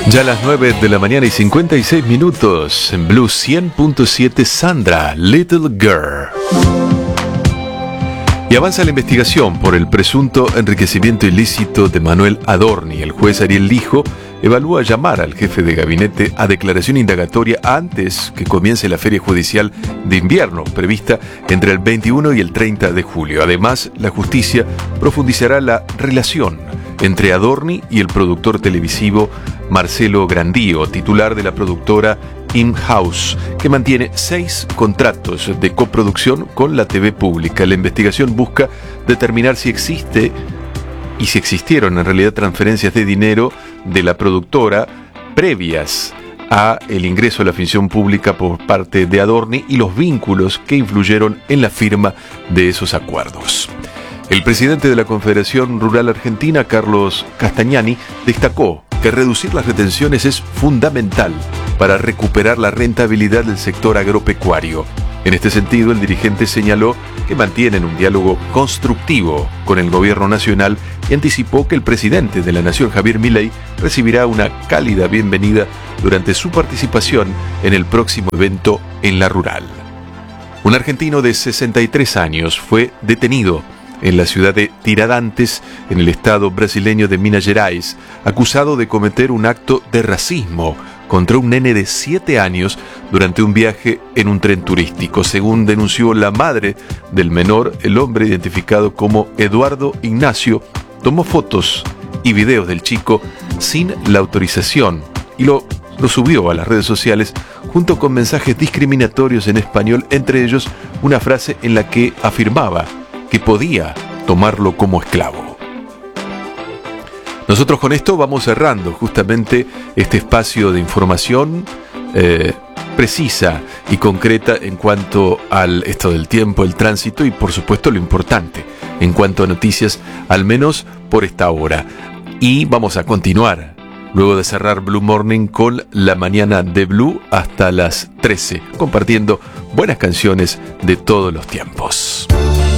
Ya a las 9 de la mañana y 56 minutos en Blue 100.7, Sandra, Little Girl. Y avanza la investigación por el presunto enriquecimiento ilícito de Manuel Adorni. El juez Ariel Lijo evalúa llamar al jefe de gabinete a declaración indagatoria antes que comience la feria judicial de invierno, prevista entre el 21 y el 30 de julio. Además, la justicia profundizará la relación entre Adorni y el productor televisivo Marcelo Grandío, titular de la productora In-House, que mantiene 6 contratos de coproducción con la TV pública. La investigación busca determinar si existe y si existieron en realidad transferencias de dinero de la productora previas a el ingreso a la función pública por parte de Adorni y los vínculos que influyeron en la firma de esos acuerdos. El presidente de la Confederación Rural Argentina, Carlos Castagnani, destacó que reducir las retenciones es fundamental para recuperar la rentabilidad del sector agropecuario. En este sentido, el dirigente señaló que mantienen un diálogo constructivo con el gobierno nacional y anticipó que el presidente de la Nación, Javier Milei, recibirá una cálida bienvenida durante su participación en el próximo evento en la rural. Un argentino de 63 años fue detenido en la ciudad de Tiradentes, en el estado brasileño de Minas Gerais, acusado de cometer un acto de racismo contra un nene de 7 años durante un viaje en un tren turístico. Según denunció la madre del menor, el hombre identificado como Eduardo Ignacio tomó fotos y videos del chico sin la autorización y lo subió a las redes sociales junto con mensajes discriminatorios en español, entre ellos una frase en la que afirmaba que podía tomarlo como esclavo. Nosotros con esto vamos cerrando justamente este espacio de información precisa y concreta en cuanto al esto del tiempo, el tránsito y por supuesto lo importante en cuanto a noticias, al menos por esta hora. Y vamos a continuar luego de cerrar Blue Morning con la mañana de Blue hasta las 13, compartiendo buenas canciones de todos los tiempos.